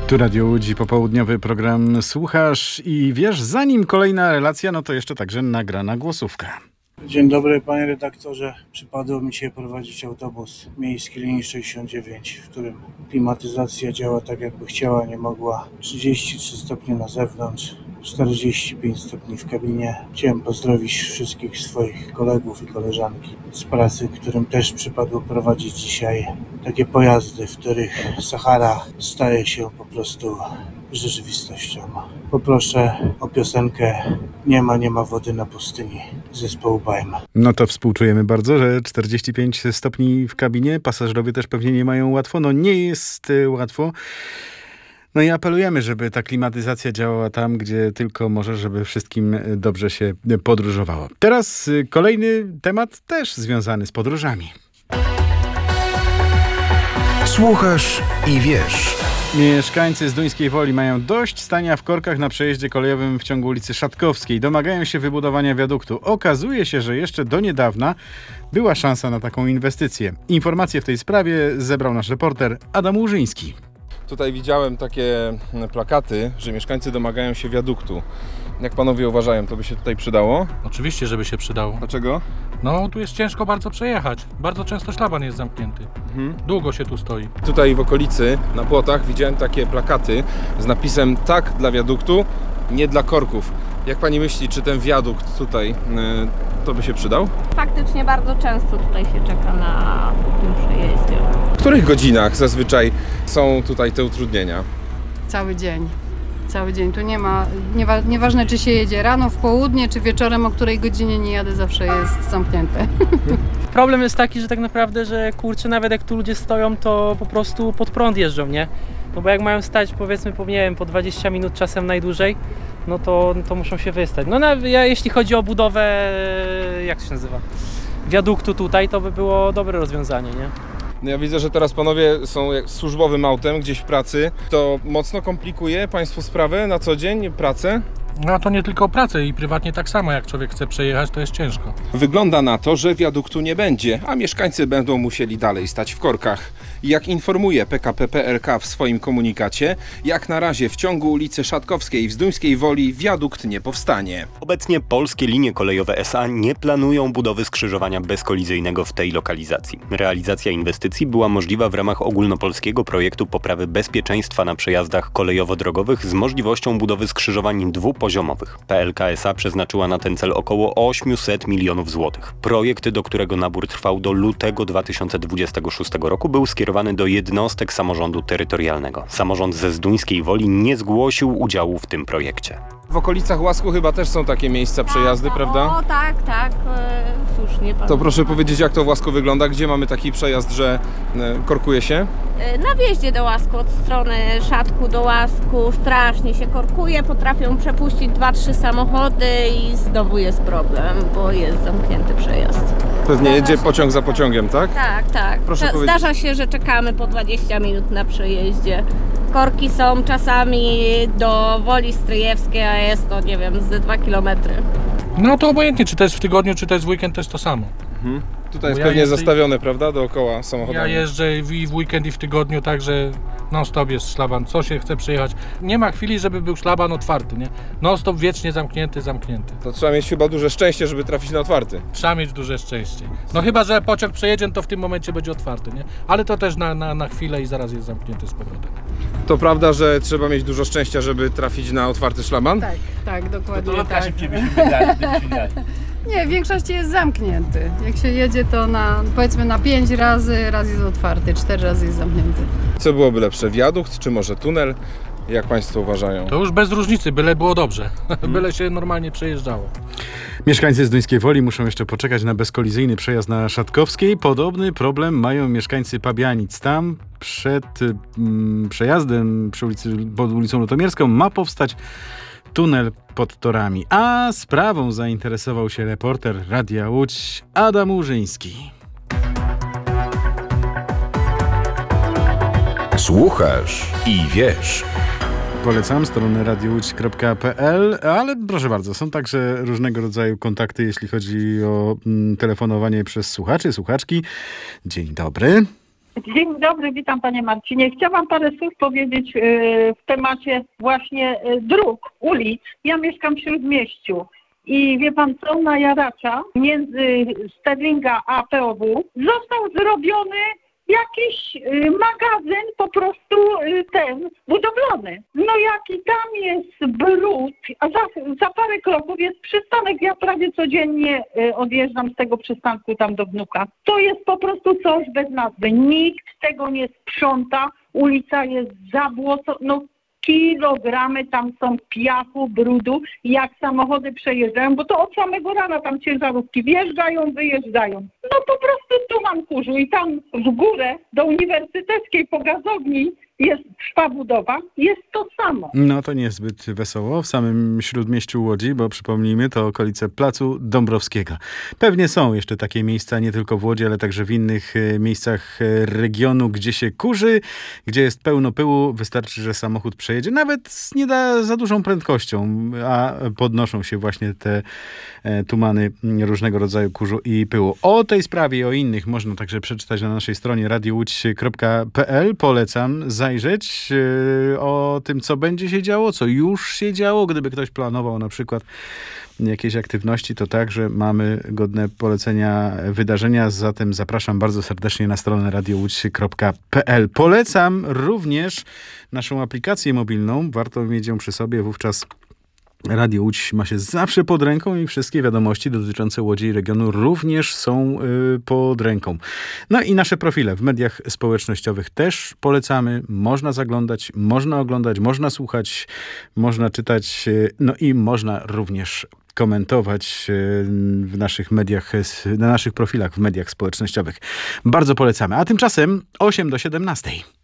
Tu Radio Łódź, popołudniowy program Słuchasz i Wiesz. Zanim kolejna relacja, no to jeszcze także nagrana głosówka. Dzień dobry, panie redaktorze. Przypadło mi się prowadzić autobus miejski linii 69, w którym klimatyzacja działa tak, jakby chciała, nie mogła. 33 stopnie na zewnątrz, 45 stopni w kabinie. Chciałem pozdrowić wszystkich swoich kolegów i koleżanki z pracy, którym też przypadło prowadzić dzisiaj takie pojazdy, w których Sahara staje się po prostu rzeczywistością. Poproszę o piosenkę Nie ma wody na pustyni zespołu Bajma. No to współczujemy bardzo, że 45 stopni w kabinie. Pasażerowie też pewnie nie mają łatwo. No nie jest łatwo. No i apelujemy, żeby ta klimatyzacja działała tam, gdzie tylko może, żeby wszystkim dobrze się podróżowało. Teraz kolejny temat też związany z podróżami. Słuchasz i wiesz. Mieszkańcy Zduńskiej Woli mają dość stania w korkach na przejeździe kolejowym w ciągu ulicy Szatkowskiej. Domagają się wybudowania wiaduktu. Okazuje się, że jeszcze do niedawna była szansa na taką inwestycję. Informacje w tej sprawie zebrał nasz reporter Adam Łużyński. Tutaj widziałem takie plakaty, że mieszkańcy domagają się wiaduktu. Jak panowie uważają, to by się tutaj przydało? Oczywiście, żeby się przydało. Dlaczego? No, tu jest ciężko bardzo przejechać. Bardzo często szlaban jest zamknięty. Długo się tu stoi. Tutaj w okolicy, na płotach, widziałem takie plakaty z napisem tak dla wiaduktu, nie dla korków. Jak pani myśli, czy ten wiadukt tutaj to by się przydał? Faktycznie bardzo często tutaj się czeka na tym przejeździe. W których godzinach zazwyczaj są tutaj te utrudnienia? Cały dzień. Cały dzień. Tu nie ma, nieważne czy się jedzie rano, w południe, czy wieczorem, o której godzinie nie jadę, zawsze jest zamknięte. Problem jest taki, że tak naprawdę, że kurczę, nawet jak tu ludzie stoją, to po prostu pod prąd jeżdżą, nie? No bo jak mają stać, powiedzmy, nie wiem, po 20 minut czasem najdłużej, no to muszą się wystać. No jeśli chodzi o budowę, jak się nazywa, wiaduktu tutaj, to by było dobre rozwiązanie, nie? No ja widzę, że teraz panowie są służbowym autem gdzieś w pracy. To mocno komplikuje państwu sprawę na co dzień, pracę? No to nie tylko pracę i prywatnie tak samo, jak człowiek chce przejechać, to jest ciężko. Wygląda na to, że wiaduktu nie będzie, a mieszkańcy będą musieli dalej stać w korkach. Jak informuje PKP PLK w swoim komunikacie, jak na razie w ciągu ulicy Szatkowskiej w Zduńskiej Woli wiadukt nie powstanie. Obecnie Polskie Linie Kolejowe S.A. nie planują budowy skrzyżowania bezkolizyjnego w tej lokalizacji. Realizacja inwestycji była możliwa w ramach ogólnopolskiego projektu poprawy bezpieczeństwa na przejazdach kolejowo-drogowych z możliwością budowy skrzyżowań dwupoziomowych. PLK S.A. przeznaczyła na ten cel około 800 milionów złotych. Projekt, do którego nabór trwał do lutego 2026 roku, był skierowany do jednostek samorządu terytorialnego. Samorząd ze Zduńskiej Woli nie zgłosił udziału w tym projekcie. W okolicach Łasku chyba też są takie miejsca przejazdy, prawda? O tak, słusznie pan. To proszę powiedzieć, jak to w Łasku wygląda, gdzie mamy taki przejazd, że korkuje się? Na wjeździe do Łasku, od strony Szatku do Łasku strasznie się korkuje, potrafią przepuścić 2-3 samochody i znowu jest problem, bo jest zamknięty przejazd. Pewnie jedzie pociąg za pociągiem, tak? Tak. Proszę powiedzieć. Zdarza się, że czekamy po 20 minut na przejeździe. Korki są czasami do Woli Stryjewskiej, a jest to, nie wiem, z 2 kilometry. No to obojętnie, czy to jest w tygodniu, czy to jest w weekend, to jest to samo. Tutaj jest Bo ja pewnie jeżdżę zastawione, prawda, dookoła samochodami. Ja jeżdżę i w weekend, i w tygodniu, także non-stop jest szlaban. Co się chce przejechać? Nie ma chwili, żeby był szlaban otwarty, nie? Non-stop wiecznie zamknięty. To trzeba mieć chyba duże szczęście, żeby trafić na otwarty. Trzeba mieć duże szczęście. No chyba, że pociąg przejedzie, to w tym momencie będzie otwarty, nie? Ale to też na chwilę i zaraz jest zamknięty z powrotem. To prawda, że trzeba mieć dużo szczęścia, żeby trafić na otwarty szlaban? Tak, dokładnie tak. szybciej byśmy wydali. Nie, w większości jest zamknięty. Jak się jedzie, to powiedzmy na 5 razy, raz jest otwarty, 4 razy jest zamknięty. Co byłoby lepsze, wiadukt czy może tunel? Jak państwo uważają? To już bez różnicy, byle było dobrze. Byle się normalnie przejeżdżało. Mieszkańcy Zduńskiej Woli muszą jeszcze poczekać na bezkolizyjny przejazd na Szatkowskiej. Podobny problem mają mieszkańcy Pabianic. Tam przed przejazdem pod ulicą Lutomierską ma powstać tunel pod torami. A sprawą zainteresował się reporter Radia Łódź Adam Łużyński. Słuchasz i wiesz. Polecam stronę radiowódź.pl, ale proszę bardzo, są także różnego rodzaju kontakty, jeśli chodzi o telefonowanie przez słuchaczy, słuchaczki. Dzień dobry. Dzień dobry, witam panie Marcinie. Chciałam parę słów powiedzieć w temacie właśnie dróg, ulic. Ja mieszkam w Śródmieściu i wie pan co, na Jaracza między Sterlinga a POW został zrobiony jakiś magazyn po prostu ten budowlany. No jaki tam jest brud, a za parę kroków jest przystanek. Ja prawie codziennie odjeżdżam z tego przystanku tam do Wnuka. To jest po prostu coś bez nazwy. Nikt tego nie sprząta. Ulica jest zabłocona. No, kilogramy tam są piachu, brudu i jak samochody przejeżdżają, bo to od samego rana tam ciężarówki wjeżdżają, wyjeżdżają. No po prostu tuman kurzu i tam w górę do Uniwersyteckiej po gazowni jest szpa budowa, jest to samo. No to niezbyt wesoło w samym Śródmieściu Łodzi, bo przypomnijmy, to okolice Placu Dąbrowskiego. Pewnie są jeszcze takie miejsca, nie tylko w Łodzi, ale także w innych miejscach regionu, gdzie się kurzy, gdzie jest pełno pyłu. Wystarczy, że samochód przejedzie, nawet z nie za dużą prędkością, a podnoszą się właśnie te tumany różnego rodzaju kurzu i pyłu. O tej sprawie i o innych można także przeczytać na naszej stronie radiołódź.pl. Polecam zajrzeć o tym, co będzie się działo, co już się działo. Gdyby ktoś planował na przykład jakieś aktywności, to także mamy godne polecenia wydarzenia. Zatem zapraszam bardzo serdecznie na stronę radiołódź.pl. Polecam również naszą aplikację mobilną. Warto mieć ją przy sobie, wówczas Radio Łódź ma się zawsze pod ręką i wszystkie wiadomości dotyczące Łodzi i regionu również są pod ręką. No i nasze profile w mediach społecznościowych też polecamy. Można zaglądać, można oglądać, można słuchać, można czytać, no i można również komentować w naszych mediach, na naszych profilach w mediach społecznościowych. Bardzo polecamy. A tymczasem 8 do 17.